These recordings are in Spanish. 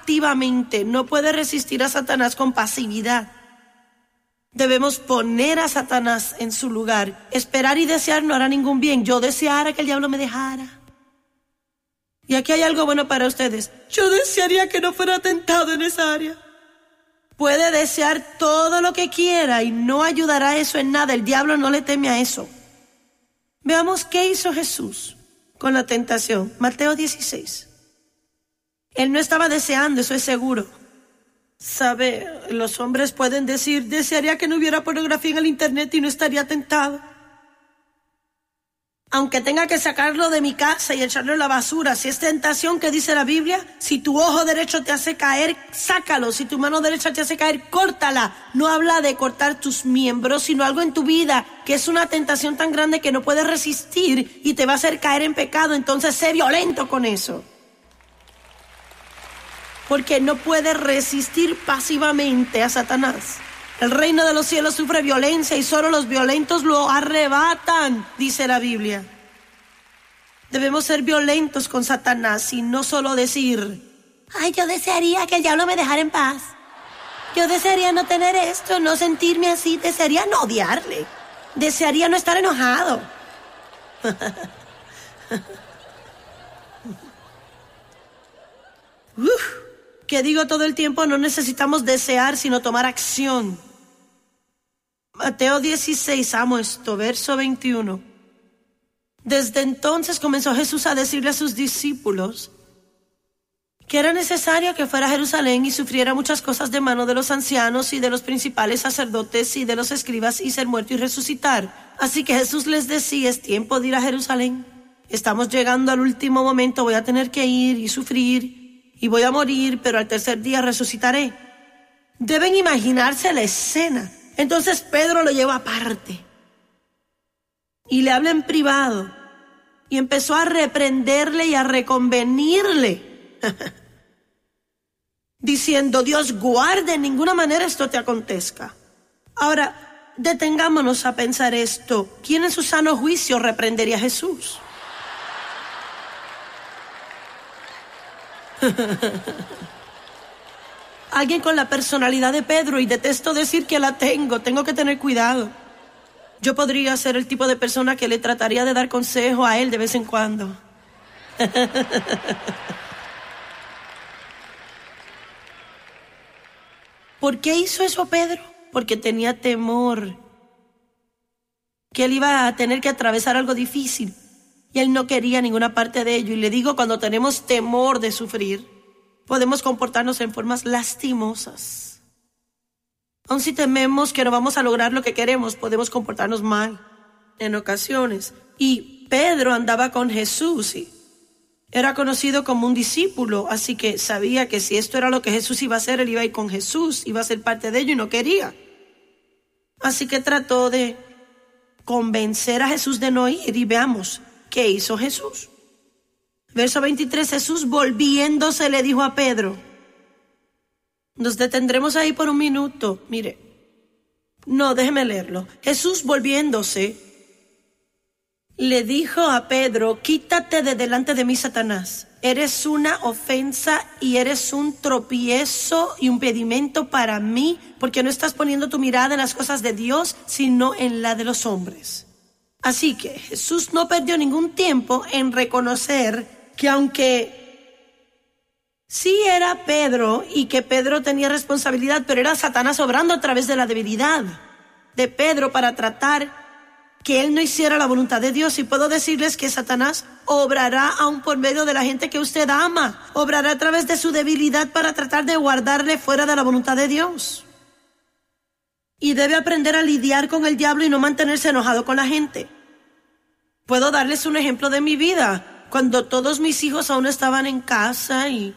activamente. No puede resistir a Satanás con pasividad. Debemos poner a Satanás en su lugar. Esperar y desear no hará ningún bien. Yo deseara que el diablo me dejara. Y aquí hay algo bueno para ustedes. Yo desearía que no fuera tentado en esa área. Puede desear todo lo que quiera y no ayudará eso en nada. El diablo no le teme a eso. Veamos qué hizo Jesús con la tentación. Mateo 16. Él no estaba deseando, eso es seguro. Sabe, los hombres pueden decir, desearía que no hubiera pornografía en el internet y no estaría tentado. Aunque tenga que sacarlo de mi casa y echarlo en la basura, si es tentación, ¿qué dice la Biblia? Si tu ojo derecho te hace caer, sácalo. Si tu mano derecha te hace caer, córtala. No habla de cortar tus miembros, sino algo en tu vida que es una tentación tan grande que no puedes resistir y te va a hacer caer en pecado. Entonces sé violento con eso. Porque no puedes resistir pasivamente a Satanás. El reino de los cielos sufre violencia y solo los violentos lo arrebatan, dice la Biblia. Debemos ser violentos con Satanás y no solo decir, ay, yo desearía que el diablo me dejara en paz. Yo desearía no tener esto, no sentirme así, desearía no odiarle. Desearía no estar enojado. Que digo todo el tiempo, no necesitamos desear, sino tomar acción. Mateo 16, amo esto, verso 21. Desde entonces comenzó Jesús a decirle a sus discípulos que era necesario que fuera a Jerusalén y sufriera muchas cosas de mano de los ancianos y de los principales sacerdotes y de los escribas y ser muerto y resucitar. Así que Jesús les decía, es tiempo de ir a Jerusalén. Estamos llegando al último momento, voy a tener que ir y sufrir y voy a morir, pero al tercer día resucitaré. Deben imaginarse la escena. Entonces Pedro lo lleva aparte y le habla en privado y empezó a reprenderle y a reconvenirle diciendo, Dios guarde, en ninguna manera esto te acontezca. Ahora, detengámonos a pensar esto. ¿Quién en su sano juicio reprendería a Jesús? Alguien con la personalidad de Pedro, y detesto decir que la tengo que tener cuidado. Yo podría ser el tipo de persona que le trataría de dar consejo a él de vez en cuando. ¿Por qué hizo eso Pedro? Porque tenía temor que él iba a tener que atravesar algo difícil y él no quería ninguna parte de ello. Y le digo, cuando tenemos temor de sufrir, podemos comportarnos en formas lastimosas. Aun si tememos que no vamos a lograr lo que queremos, podemos comportarnos mal en ocasiones. Y Pedro andaba con Jesús y era conocido como un discípulo, así que sabía que si esto era lo que Jesús iba a hacer, él iba a ir con Jesús, iba a ser parte de ello y no quería. Así que trató de convencer a Jesús de no ir y veamos qué hizo Jesús. Verso 23, Jesús volviéndose le dijo a Pedro, nos detendremos ahí por un minuto, mire, no, déjeme leerlo. Jesús volviéndose le dijo a Pedro, quítate de delante de mí, Satanás, eres una ofensa y eres un tropiezo y un impedimento para mí, porque no estás poniendo tu mirada en las cosas de Dios, sino en la de los hombres. Así que Jesús no perdió ningún tiempo en reconocer que aunque sí era Pedro y que Pedro tenía responsabilidad, pero era Satanás obrando a través de la debilidad de Pedro para tratar que él no hiciera la voluntad de Dios. Y puedo decirles que Satanás obrará aún por medio de la gente que usted ama, obrará a través de su debilidad para tratar de guardarle fuera de la voluntad de Dios. Y debe aprender a lidiar con el diablo y no mantenerse enojado con la gente. Puedo darles un ejemplo de mi vida. Cuando todos mis hijos aún estaban en casa y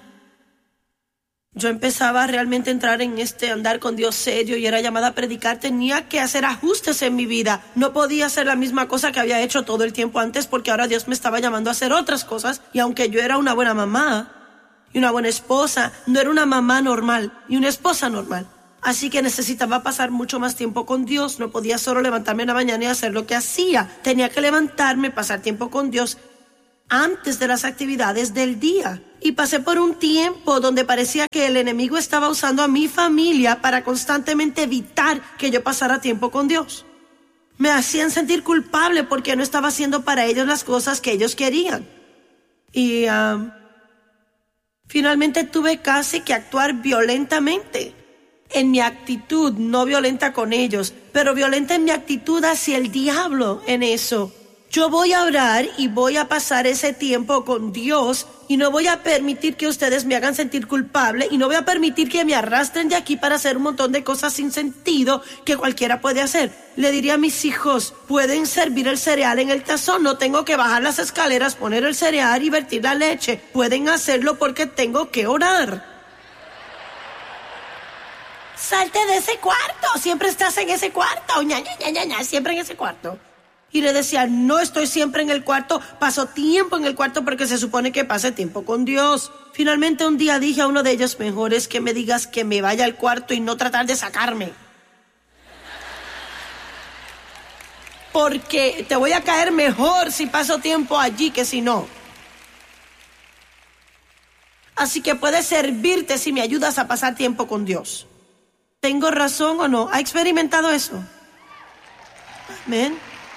yo empezaba realmente a entrar en andar con Dios serio y era llamada a predicar, tenía que hacer ajustes en mi vida. No podía hacer la misma cosa que había hecho todo el tiempo antes, porque ahora Dios me estaba llamando a hacer otras cosas. Y aunque yo era una buena mamá y una buena esposa, no era una mamá normal y una esposa normal. Así que necesitaba pasar mucho más tiempo con Dios. No podía solo levantarme en la mañana y hacer lo que hacía. Tenía que levantarme, pasar tiempo con Dios antes de las actividades del día. Y pasé por un tiempo donde parecía que el enemigo estaba usando a mi familia para constantemente evitar que yo pasara tiempo con Dios. Me hacían sentir culpable porque no estaba haciendo para ellos las cosas que ellos querían. Y finalmente tuve casi que actuar violentamente en mi actitud, no violenta con ellos, pero violenta en mi actitud hacia el diablo en eso. Yo voy a orar y voy a pasar ese tiempo con Dios y no voy a permitir que ustedes me hagan sentir culpable y no voy a permitir que me arrastren de aquí para hacer un montón de cosas sin sentido que cualquiera puede hacer. Le diría a mis hijos, pueden servir el cereal en el tazón, no tengo que bajar las escaleras, poner el cereal y vertir la leche. Pueden hacerlo porque tengo que orar. Salte de ese cuarto, siempre estás en ese cuarto, siempre en ese cuarto. Y le decía, no estoy siempre en el cuarto, paso tiempo en el cuarto porque se supone que pase tiempo con Dios. Finalmente un día dije a uno de ellos, mejor es que me digas que me vaya al cuarto y no tratar de sacarme. Porque te voy a caer mejor si paso tiempo allí que si no. Así que puedes servirte si me ayudas a pasar tiempo con Dios. ¿Tengo razón o no? ¿Ha experimentado eso? Amén.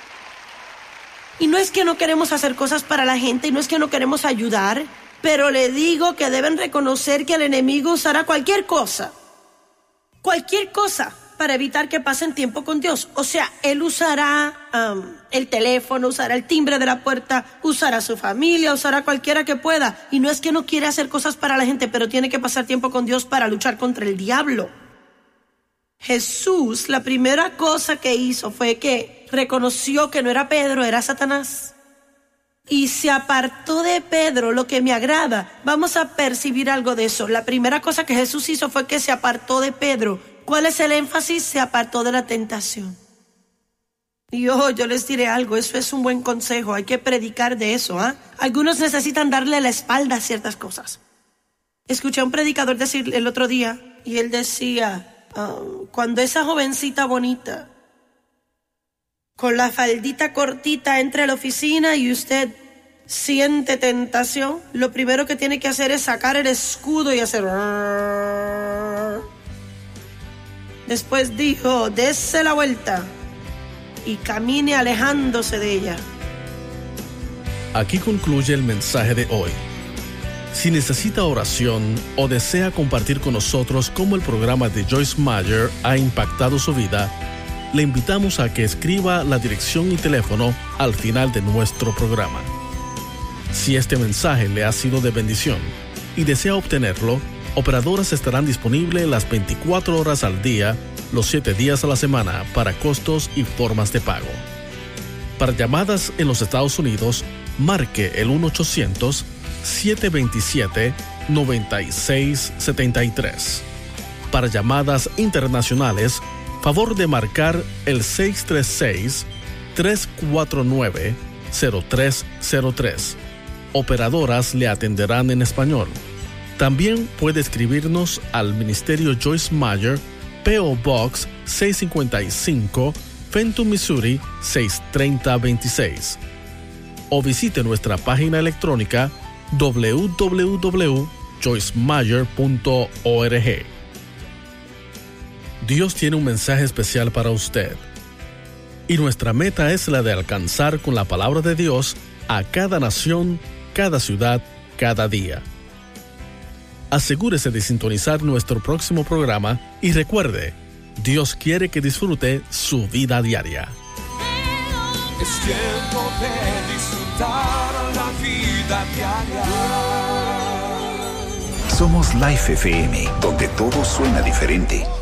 Y no es que no queremos hacer cosas para la gente, y no es que no queremos ayudar, pero le digo que deben reconocer que el enemigo usará cualquier cosa para evitar que pasen tiempo con Dios. O sea, él usará el teléfono, usará el timbre de la puerta, usará su familia, usará cualquiera que pueda. Y no es que no quiere hacer cosas para la gente, pero tiene que pasar tiempo con Dios para luchar contra el diablo. Jesús, la primera cosa que hizo fue que reconoció que no era Pedro, era Satanás. Y se apartó de Pedro, lo que me agrada. Vamos a percibir algo de eso. La primera cosa que Jesús hizo fue que se apartó de Pedro. ¿Cuál es el énfasis? Se apartó de la tentación. Y yo les diré algo, eso es un buen consejo, hay que predicar de eso. Algunos necesitan darle la espalda a ciertas cosas. Escuché a un predicador decir el otro día, y él decía, cuando esa jovencita bonita con la faldita cortita entra a la oficina y usted siente tentación, lo primero que tiene que hacer es sacar el escudo y hacer... Después dijo, dése la vuelta y camine alejándose de ella. Aquí concluye el mensaje de hoy. Si necesita oración o desea compartir con nosotros cómo el programa de Joyce Meyer ha impactado su vida, le invitamos a que escriba la dirección y teléfono al final de nuestro programa. Si este mensaje le ha sido de bendición y desea obtenerlo, operadoras estarán disponibles las 24 horas al día, los 7 días a la semana para costos y formas de pago. Para llamadas en los Estados Unidos, marque el 1-800-727-9673. Para llamadas internacionales, favor de marcar el 636-349-0303. Operadoras le atenderán en español. También puede escribirnos al Ministerio Joyce Meyer, P.O. Box 655, Fenton, Missouri 63026. O visite nuestra página electrónica www.joycemeyer.org. Dios tiene un mensaje especial para usted. Y nuestra meta es la de alcanzar con la palabra de Dios a cada nación, cada ciudad, cada día. Asegúrese de sintonizar nuestro próximo programa y recuerde, Dios quiere que disfrute su vida diaria. Es tiempo de disfrutar la vida diaria. Somos Life FM, donde todo suena diferente.